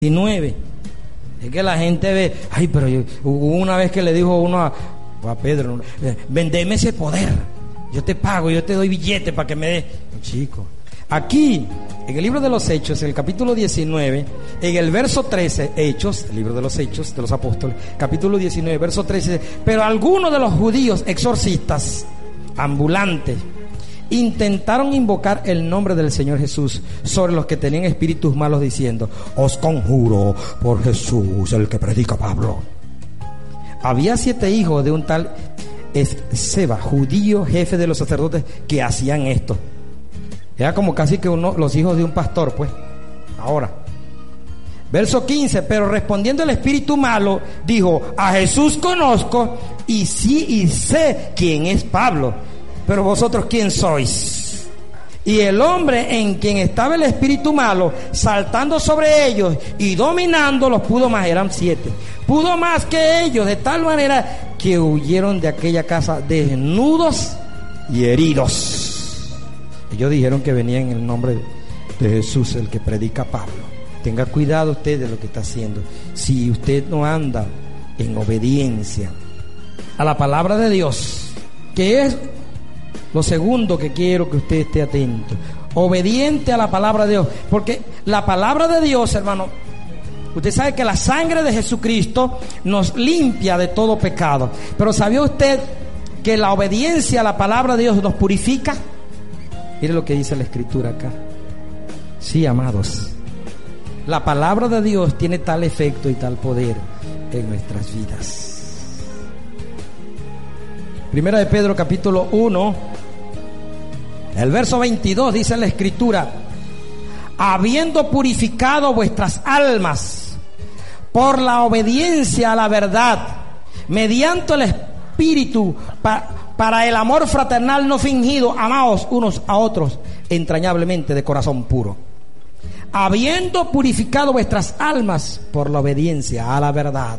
19. Es que la gente ve, ay, pero hubo una vez que le dijo uno a Pedro, vendeme ese poder, yo te pago, yo te doy billete para que me dé. Chico, aquí en el libro de los Hechos, en el capítulo 19, en el verso 13, Hechos, el libro de los Hechos de los Apóstoles, capítulo 19, verso 13, pero algunos de los judíos exorcistas ambulantes intentaron invocar el nombre del Señor Jesús sobre los que tenían espíritus malos, diciendo: os conjuro por Jesús, el que predica Pablo. Había 7 hijos de un tal Esceva, judío, jefe de los sacerdotes, que hacían esto. Era como casi que los hijos de un pastor, pues. Ahora, verso 15, pero respondiendo el espíritu malo, dijo: a Jesús conozco y sé quién es Pablo, pero vosotros ¿quién sois? Y el hombre en quien estaba el espíritu malo, saltando sobre ellos y dominándolos, pudo más, eran 7, pudo más que ellos, de tal manera que huyeron de aquella casa desnudos y heridos. Ellos dijeron que venían en el nombre de Jesús, el que predica Pablo. Tenga cuidado usted de lo que está haciendo. Si usted no anda en obediencia a la palabra de Dios, que es lo segundo que quiero que usted esté atento, obediente a la palabra de Dios, porque la palabra de Dios, hermano, usted sabe que la sangre de Jesucristo nos limpia de todo pecado, pero ¿sabía usted que la obediencia a la palabra de Dios nos purifica? Mire lo que dice la Escritura acá. Sí, amados, la palabra de Dios tiene tal efecto y tal poder en nuestras vidas. Primera de Pedro capítulo 1, el verso 22 dice la Escritura: habiendo purificado vuestras almas por la obediencia a la verdad, mediante el Espíritu, para el amor fraternal no fingido, amaos unos a otros entrañablemente de corazón puro. Habiendo purificado vuestras almas por la obediencia a la verdad.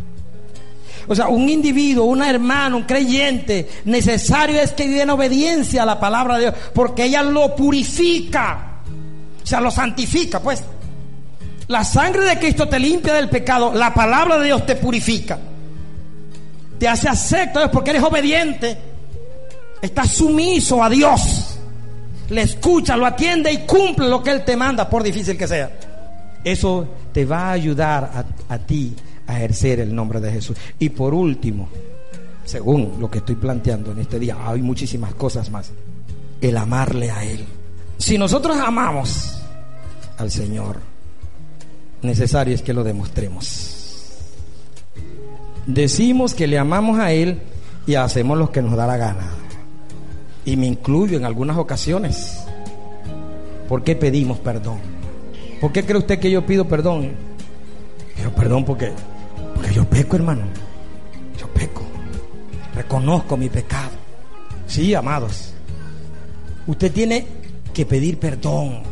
O sea, un individuo, un hermano, un creyente, necesario es que viva en obediencia a la palabra de Dios, porque ella lo purifica, o sea, lo santifica, pues. La sangre de Cristo te limpia del pecado, la palabra de Dios te purifica, te hace acepto, porque eres obediente, estás sumiso a Dios, le escucha, lo atiende y cumple lo que Él te manda, por difícil que sea. Eso te va a ayudar a ti a ejercer el nombre de Jesús. Y por último, según lo que estoy planteando en este día, hay muchísimas cosas más, el amarle a Él. Si nosotros amamos al Señor, necesario es que lo demostremos. Decimos que le amamos a Él y hacemos lo que nos da la gana, y me incluyo en algunas ocasiones. ¿Por qué pedimos perdón? ¿Por qué cree usted que yo pido perdón? Pido perdón porque yo peco, hermano. Yo peco. Reconozco mi pecado. Sí, amados. Usted tiene que pedir perdón.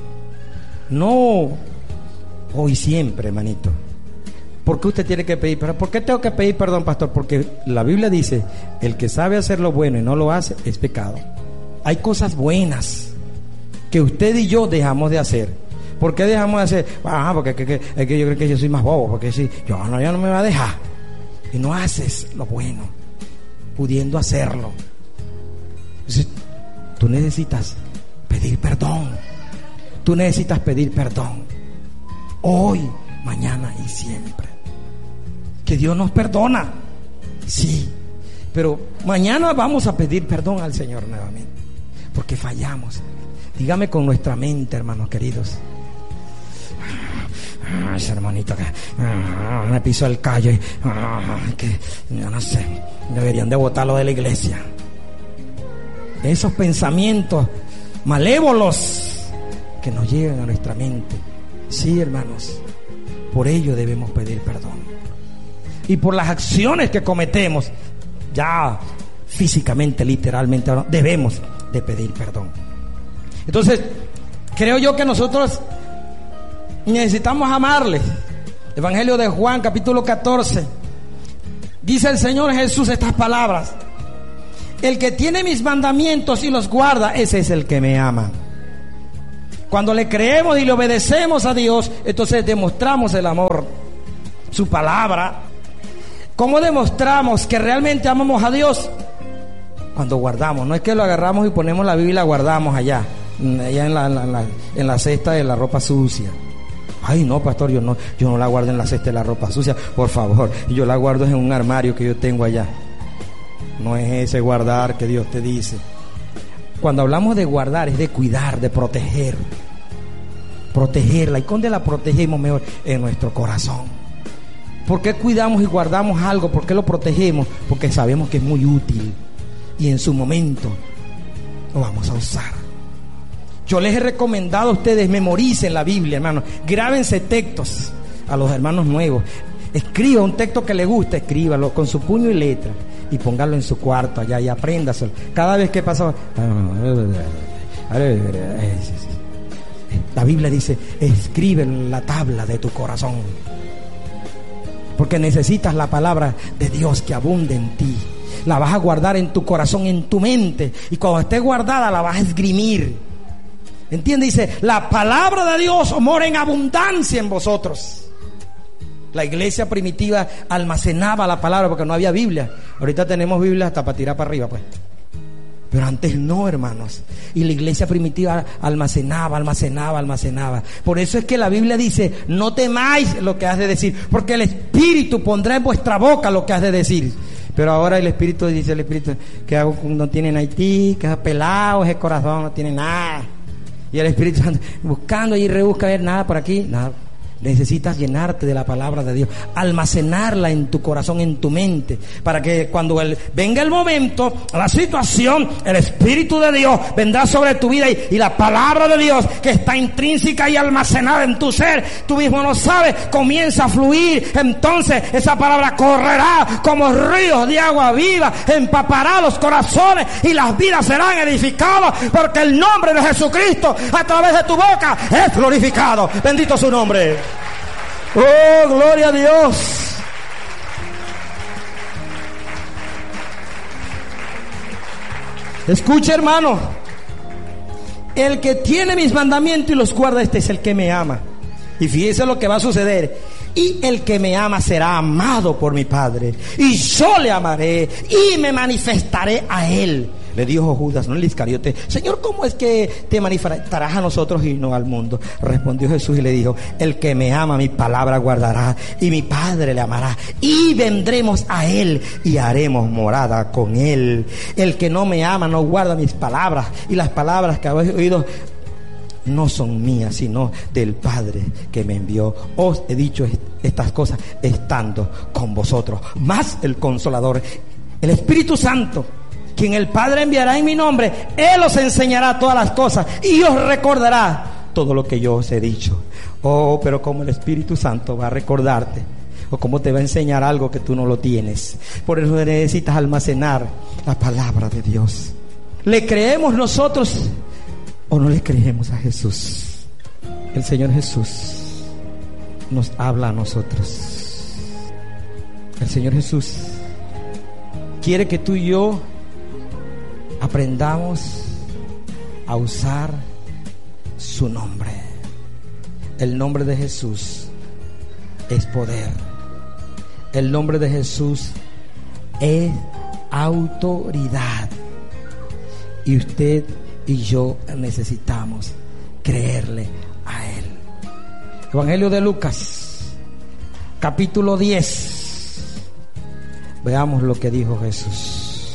No hoy, siempre, hermanito. ¿Por qué usted tiene que pedir perdón? ¿Por qué tengo que pedir perdón, pastor? Porque la Biblia dice: el que sabe hacer lo bueno y no lo hace es pecado. Hay cosas buenas que usted y yo dejamos de hacer. ¿Por qué dejamos de hacer? Porque es que yo creo que yo soy más bobo, porque si yo no me va a dejar. Y no haces lo bueno, pudiendo hacerlo. Entonces, tú necesitas pedir perdón. Tú necesitas pedir perdón. Hoy, mañana y siempre. Que Dios nos perdona. Sí. Pero mañana vamos a pedir perdón al Señor nuevamente, porque fallamos. Dígame con nuestra mente, hermanos queridos. Ese hermanito que me pisó el callo y que yo no sé, deberían de botarlo de la iglesia. Esos pensamientos malévolos que nos llegan a nuestra mente. Sí, hermanos, por ello debemos pedir perdón. Y por las acciones que cometemos, ya físicamente, literalmente, debemos de pedir perdón. Entonces, creo yo que nosotros necesitamos amarle. Evangelio de Juan, capítulo 14. Dice el Señor Jesús estas palabras: el que tiene mis mandamientos y los guarda, ese es el que me ama. Cuando le creemos y le obedecemos a Dios, entonces demostramos el amor, su palabra. ¿Cómo demostramos que realmente amamos a Dios? Cuando guardamos. No es que lo agarramos y ponemos la Biblia y la guardamos allá en la cesta de la ropa sucia. Ay, no, pastor, yo no la guardo en la cesta de la ropa sucia, por favor. Yo la guardo en un armario que yo tengo allá. No es ese guardar que Dios te dice. Cuando hablamos de guardar es de cuidar, de proteger. Protegerla. ¿Y dónde la protegemos mejor? En nuestro corazón. ¿Por qué cuidamos y guardamos algo? ¿Por qué lo protegemos? Porque sabemos que es muy útil y en su momento lo vamos a usar. Yo les he recomendado a ustedes, memoricen la Biblia, hermanos. Grábense textos a los hermanos nuevos. Escriba un texto que le guste, escríbalo con su puño y letra y póngalo en su cuarto allá y apréndaselo. Cada vez que pasa, la Biblia dice, escribe en la tabla de tu corazón, porque necesitas la palabra de Dios que abunde en ti. La vas a guardar en tu corazón, en tu mente, y cuando esté guardada la vas a esgrimir. ¿Entiende? Dice, la palabra de Dios mora en abundancia en vosotros. La iglesia primitiva almacenaba la palabra porque no había Biblia. Ahorita tenemos Biblia hasta para tirar para arriba, pues. Pero antes no, hermanos. Y la iglesia primitiva almacenaba. Por eso es que la Biblia dice, no temáis lo que has de decir, porque el Espíritu pondrá en vuestra boca lo que has de decir. Pero ahora el Espíritu dice, el Espíritu, ¿qué hago? No tienen Haití, que es pelado, ese corazón no tiene nada. Y el Espíritu Santo buscando y rebusca, ver nada por aquí, nada. Necesitas llenarte de la palabra de Dios, almacenarla en tu corazón, en tu mente, para que cuando venga el momento, la situación, el Espíritu de Dios vendrá sobre tu vida y la palabra de Dios que está intrínseca y almacenada en tu ser, tú mismo no sabes, comienza a fluir. Entonces esa palabra correrá como ríos de agua viva, empapará los corazones y las vidas serán edificadas, porque el nombre de Jesucristo a través de tu boca es glorificado. Bendito su nombre. Oh, gloria a Dios. Escucha, hermano, el que tiene mis mandamientos y los guarda, este es el que me ama. Y fíjese lo que va a suceder. Y el que me ama será amado por mi Padre, y yo le amaré y me manifestaré a él. Le dijo Judas, no el Iscariote, Señor, ¿cómo es que te manifestarás a nosotros y no al mundo? Respondió Jesús y le dijo, el que me ama mi palabra guardará, y mi Padre le amará, y vendremos a él y haremos morada con él. El que no me ama no guarda mis palabras, y las palabras que habéis oído no son mías, sino del Padre que me envió. Os he dicho estas cosas estando con vosotros. Más el Consolador, el Espíritu Santo, quien el Padre enviará en mi nombre, Él os enseñará todas las cosas y os recordará todo lo que yo os he dicho. Oh, pero como el Espíritu Santo va a recordarte, o cómo te va a enseñar algo que tú no lo tienes. Por eso necesitas almacenar la palabra de Dios. ¿Le creemos nosotros o no le creemos a Jesús? El Señor Jesús nos habla a nosotros. El Señor Jesús quiere que tú y yo aprendamos a usar su nombre. El nombre de Jesús es poder. El nombre de Jesús es autoridad. Y usted y yo necesitamos creerle a Él. Evangelio de Lucas, capítulo 10. Veamos lo que dijo Jesús.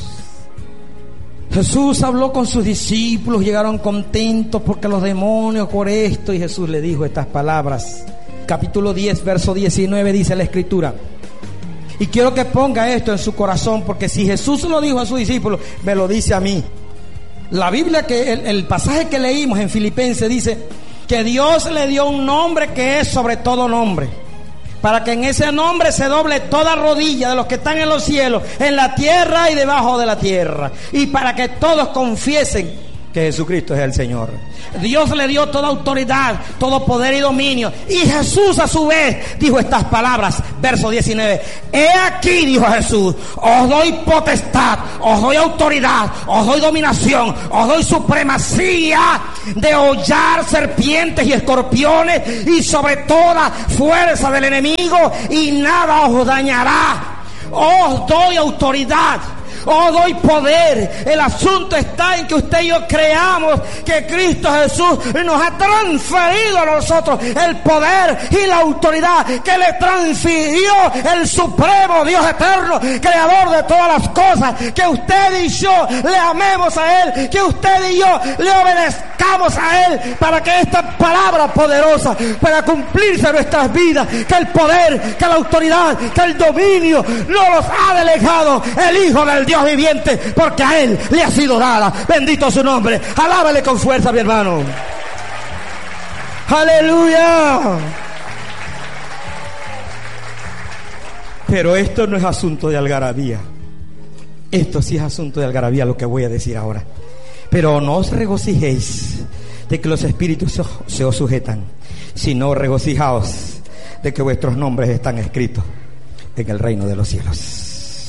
Jesús habló con sus discípulos, llegaron contentos porque los demonios por esto, y Jesús le dijo estas palabras. Capítulo 10, verso 19 dice la Escritura. Y quiero que ponga esto en su corazón, porque si Jesús lo dijo a sus discípulos, me lo dice a mí. La Biblia, que el pasaje que leímos en Filipenses dice que Dios le dio un nombre que es sobre todo nombre, para que en ese nombre se doble toda rodilla de los que están en los cielos, en la tierra y debajo de la tierra, y para que todos confiesen que Jesucristo es el Señor. Dios le dio toda autoridad, todo poder y dominio. Y Jesús a su vez dijo estas palabras, verso 19. He aquí, dijo Jesús, os doy potestad, os doy autoridad, os doy dominación, os doy supremacía de hollar serpientes y escorpiones y sobre toda fuerza del enemigo, y nada os dañará. Os doy autoridad, os doy poder. El asunto está en que usted y yo creamos que Cristo Jesús nos ha transferido a nosotros el poder y la autoridad que le transfirió el supremo Dios eterno, creador de todas las cosas. Que usted y yo le amemos a Él, que usted y yo le obedezcamos a Él, para que esta palabra poderosa pueda cumplirse en nuestras vidas. Que el poder, que la autoridad, que el dominio no los ha delegado el Hijo del Dios viviente, porque a Él le ha sido dada. Bendito su nombre. Alábale con fuerza, mi hermano. Aleluya. Pero esto no es asunto de algarabía. Esto sí es asunto de algarabía, lo que voy a decir ahora. Pero no os regocijéis de que los espíritus se os sujetan, sino regocijaos de que vuestros nombres están escritos en el reino de los cielos.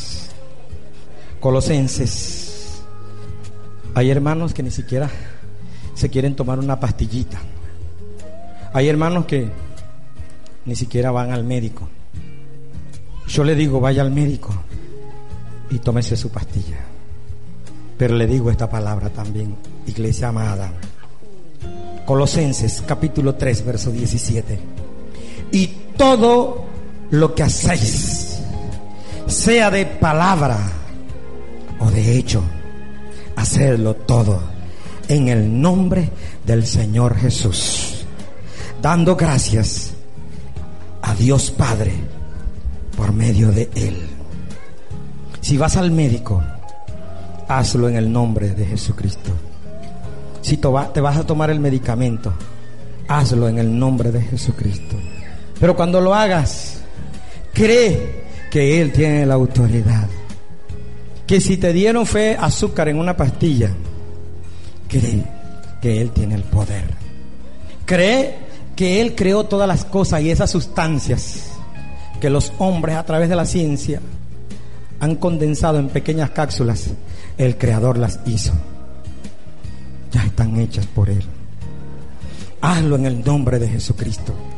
Colosenses. Hay hermanos que ni siquiera se quieren tomar una pastillita. Hay hermanos que ni siquiera van al médico. Yo le digo, vaya al médico y tómese su pastilla. Pero le digo esta palabra también, iglesia amada. Colosenses capítulo 3 verso 17. Y todo lo que hacéis, sea de palabra o de hecho, hacedlo todo en el nombre del Señor Jesús, dando gracias a Dios Padre por medio de Él. Si vas al médico, hazlo en el nombre de Jesucristo. Si te vas a tomar el medicamento, hazlo en el nombre de Jesucristo. Pero cuando lo hagas, cree que Él tiene la autoridad. Que si te dieron azúcar en una pastilla, cree que Él tiene el poder. Cree que Él creó todas las cosas, y esas sustancias que los hombres a través de la ciencia han condensado en pequeñas cápsulas, el Creador las hizo. Ya están hechas por Él. Hazlo en el nombre de Jesucristo.